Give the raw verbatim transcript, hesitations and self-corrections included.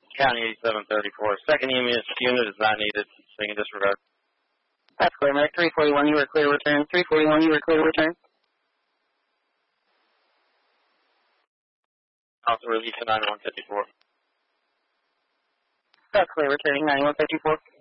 County eighty-seven thirty-four. Second E M S unit is not needed. So you can disregard. That's clear, Medic. three forty-one, you were clear to return. three forty-one, you were clear to return. Also release to ninety-one fifty-four. That's clear, returning ninety-one fifty-four.